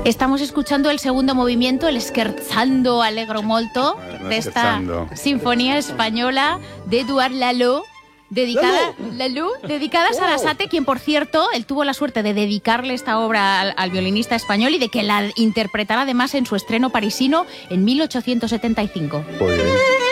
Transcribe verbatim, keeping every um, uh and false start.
Estamos escuchando el segundo movimiento, el Scherzando Allegro Molto, Bueno, de esta scherzando. sinfonía española de Édouard Lalo, dedicada, Lalo, dedicada a Sarasate, quien, por cierto, él tuvo la suerte de dedicarle esta obra al, al violinista español y de que la interpretara además en su estreno parisino en mil ochocientos setenta y cinco. Muy bien.